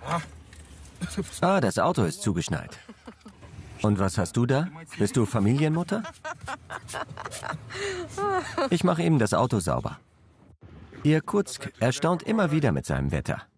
Ah, das Auto ist zugeschneit. Und was hast du da? Bist du Familienmutter? Ich mache eben das Auto sauber. Ihr Kutzk erstaunt immer wieder mit seinem Wetter.